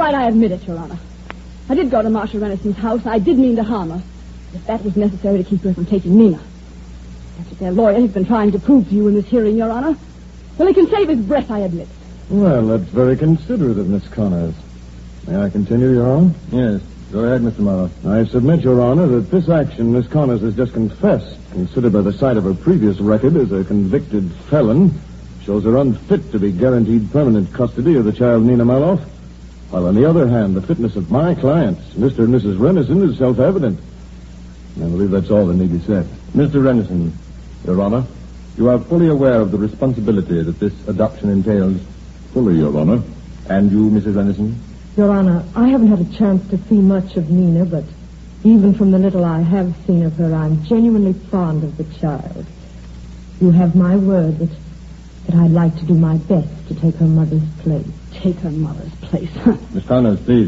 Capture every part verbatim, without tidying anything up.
right, I admit it, Your Honor. I did go to Marcia Rennison's house. I did mean to harm her. If that was necessary to keep her from taking Nina. That's what their lawyer has been trying to prove to you in this hearing, Your Honor. Well, he can save his breath, I admit. Well, that's very considerate of Miss Connors. May I continue, Your Honor? Yes. Go ahead, Mister Morrow. I submit, Your Honor, that this action Miss Connors has just confessed, considered by the sight of her previous record as a convicted felon, shows her unfit to be guaranteed permanent custody of the child Nina Maloff. While, on the other hand, the fitness of my clients, Mister and Missus Rennison, is self-evident. I believe that's all that need be said. Mister Rennison, Your Honor, you are fully aware of the responsibility that this adoption entails? Fully, Your Honor. And you, Missus Rennison? Your Honor, I haven't had a chance to see much of Nina, but even from the little I have seen of her, I'm genuinely fond of the child. You have my word that, that I'd like to do my best to take her mother's place. Take her mother's place. Miss Connors, please.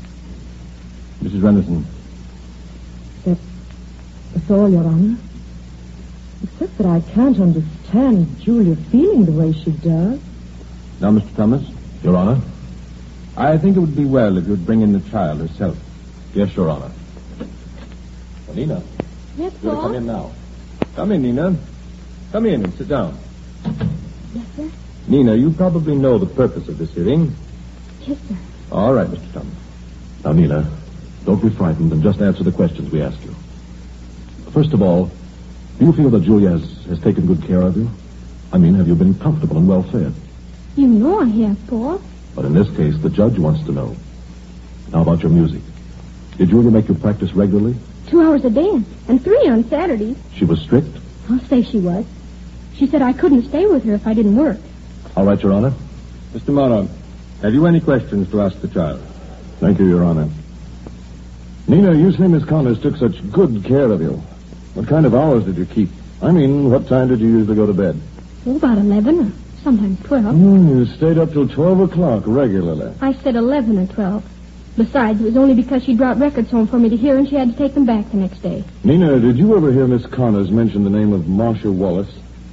Missus Rennison. That, that's all, Your Honor. Except that I can't understand Julia feeling the way she does. Now, Mister Thomas. Your Honor? I think it would be well if you'd bring in the child herself. Yes, Your Honor. Well, Nina. Yes, You're Paul? come in now. Come in, Nina. Come in and sit down. Yes, sir. Nina, you probably know the purpose of this hearing. Yes, sir. All right, Mister Thomas. Now, Nina, don't be frightened and just answer the questions we ask you. First of all, do you feel that Julia has, has taken good care of you? I mean, have you been comfortable and well fed? You know I have, Paul. But in this case, the judge wants to know. How about your music? Did Julia make you practice regularly? Two hours a day and three on Saturdays. She was strict? I'll say she was. She said I couldn't stay with her if I didn't work. All right, Your Honor. Mister Morrow, have you any questions to ask the child? Thank you, Your Honor. Nina, you say Miss Connors took such good care of you. What kind of hours did you keep? I mean, what time did you usually go to bed? Oh, about eleven or sometimes twelve. Mm, you stayed up till twelve o'clock regularly. I said eleven or twelve. Besides, it was only because she brought records home for me to hear and she had to take them back the next day. Nina, did you ever hear Miss Connors mention the name of Marcia Wallace?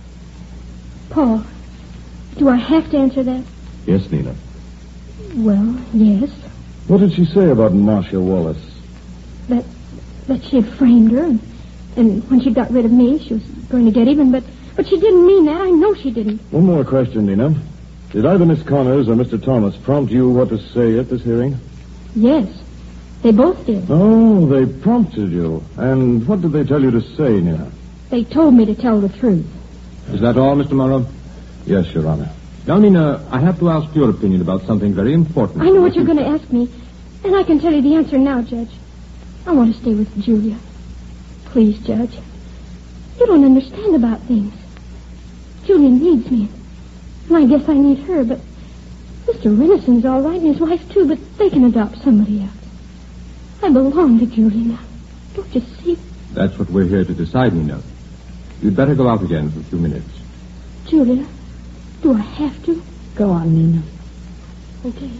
Paul, do I have to answer that? Yes, Nina. Well, yes. What did she say about Marcia Wallace? That that she had framed her, and, and when she got rid of me, she was going to get even, but, but she didn't mean that. I know she didn't. One more question, Nina. Did either Miss Connors or Mister Thomas prompt you what to say at this hearing? Yes, they both did. Oh, they prompted you. And what did they tell you to say, Nina? They told me to tell the truth. Is that all, Mister Morrow? Yes, Your Honor. Now, Nina, I have to ask your opinion about something very important. I know what you're going to ask me, and I can tell you the answer now, Judge. I want to stay with Julia. Please, Judge. You don't understand about things. Julia needs me, and I guess I need her, but Mister Rennison's all right, and his wife, too, but they can adopt somebody else. I belong to Julia now. Don't you see? That's what we're here to decide, Nina. You'd better go out again for a few minutes. Julia, do I have to? Go on, Nina. Okay.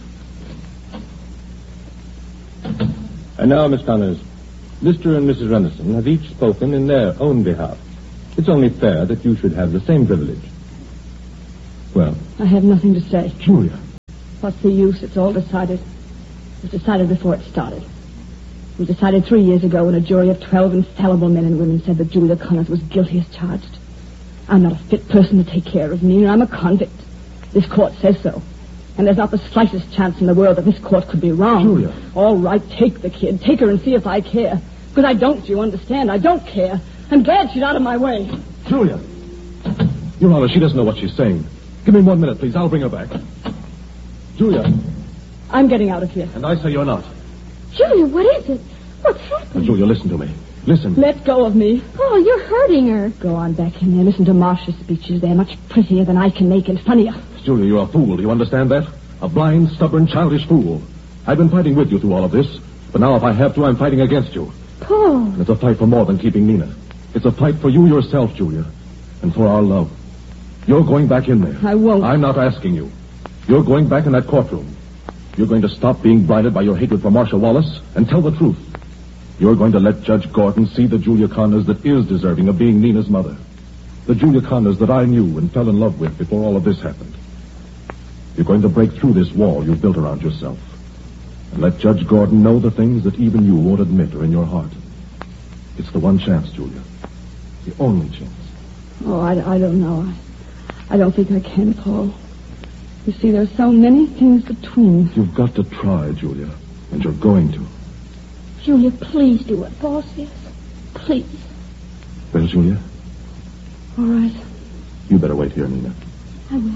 And now, Miss Connors, Mister and Missus Rennison have each spoken in their own behalf. It's only fair that you should have the same privilege. Well? I have nothing to say. Julia. What's the use? It's all decided. It was decided before it started. It was decided three years ago when a jury of twelve infallible men and women said that Julia Connors was guilty as charged. I'm not a fit person to take care of Nina. I'm a convict. This court says so. And there's not the slightest chance in the world that this court could be wrong. Julia. All right, take the kid. Take her and see if I care. Because I don't, you understand? I don't care. I'm glad she's out of my way. Julia. Your Honor, she doesn't know what she's saying. Give me one minute, please. I'll bring her back. Julia. I'm getting out of here. And I say you're not. Julia, what is it? What's happened? Now, Julia, listen to me. Listen. Let go of me. Oh, you're hurting her. Go on back in there. Listen to Marcia's speeches. They're much prettier than I can make and funnier. Julia, you're a fool. Do you understand that? A blind, stubborn, childish fool. I've been fighting with you through all of this, but now if I have to, I'm fighting against you. Paul. And it's a fight for more than keeping Nina. It's a fight for you yourself, Julia, and for our love. You're going back in there. I won't. I'm not asking you. You're going back in that courtroom. You're going to stop being blinded by your hatred for Marcia Wallace and tell the truth. You're going to let Judge Gordon see the Julia Connors that is deserving of being Nina's mother. The Julia Connors that I knew and fell in love with before all of this happened. You're going to break through this wall you've built around yourself. And let Judge Gordon know the things that even you won't admit are in your heart. It's the one chance, Julia. The only chance. Oh, I, I don't know. I, I don't think I can, Paul. You see, there's so many things between. You've got to try, Julia. And you're going to. Julia, please do what Paul says. Please. Well, Julia? All right. You better wait here, Nina. I will.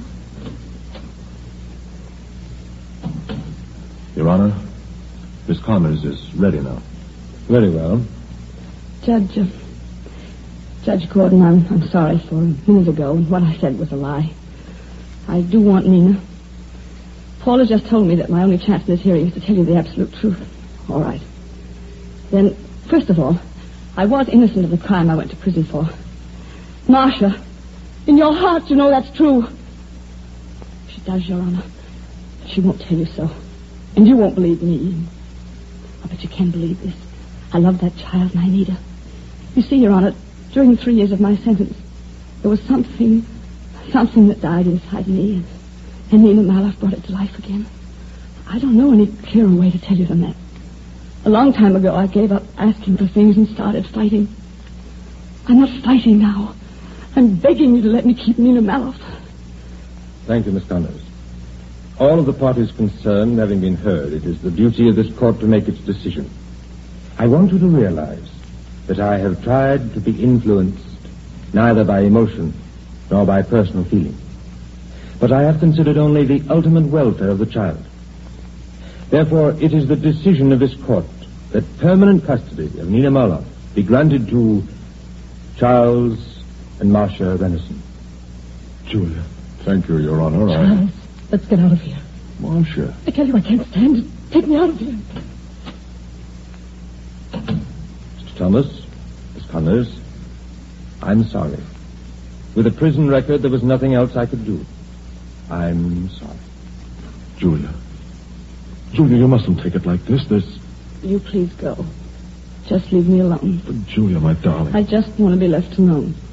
Your Honor, Miss Connors is ready now. Very well. Judge, uh, Judge Gordon, I'm, I'm sorry for a minute ago, and what I said was a lie. I do want Nina. Paul has just told me that my only chance in this hearing is to tell you the absolute truth. All right. Then, first of all, I was innocent of the crime I went to prison for. Marcia, in your heart, you know that's true. She does, Your Honor. But she won't tell you so. And you won't believe me. Oh, but you can believe this. I love that child, and I need her. You see, Your Honor, during the three years of my sentence, there was something, something that died inside me, and, and Nina Maloff brought it to life again. I don't know any clearer way to tell you than that. A long time ago, I gave up asking for things and started fighting. I'm not fighting now. I'm begging you to let me keep Nina Maloff. Thank you, Miss Connors. All of the parties concerned having been heard, it is the duty of this court to make its decision. I want you to realize that I have tried to be influenced neither by emotion nor by personal feeling. But I have considered only the ultimate welfare of the child. Therefore, it is the decision of this court that permanent custody of Nina Maloff be granted to Charles and Marcia Renison. Julia. Thank you, Your Honor. Charles, let's get out of here. Marcia. I tell you, I can't stand it. Take me out of here. Mister Thomas, Miss Connors, I'm sorry. With a prison record, there was nothing else I could do. I'm sorry. Julia. Julia, you mustn't take it like this. There's... You please go. Just leave me alone. But Julia, my darling. I just want to be left alone.